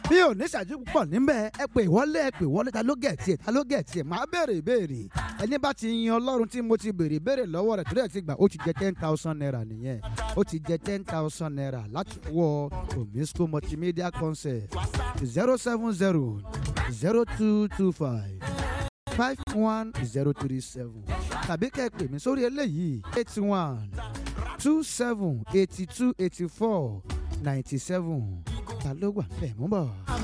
bí ò ní ṣàjú púpọ̀ níbẹ̀ ẹ pè wọlé ta ló gẹ̀ẹ́tì ẹ̀ máa béèrè ìbéèrè ẹni bá ti yin Ọlọ́run tí mo ti béèrè ìbéèrè lọ́wọ́ rẹ̀ torí ẹ̀ ti gbà ó ti jẹ 10,000 naira nìyẹn ó ti jẹ 10,000 naira láti wọ Omisco multimedia concept 070 0225 51037 tàbí kẹ́ ẹ pè mí sórí eléyìí 81 27 82 84 97 ta ló wà bẹ́ẹ̀ mú bọ̀.